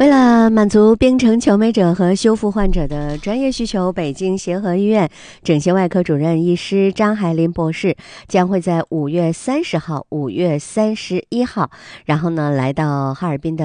为了满足冰城求美者和修复患者的专业需求，北京协和医院整形外科主任医师张海林博士将会在5月30号、5月31号，然后呢来到哈尔滨的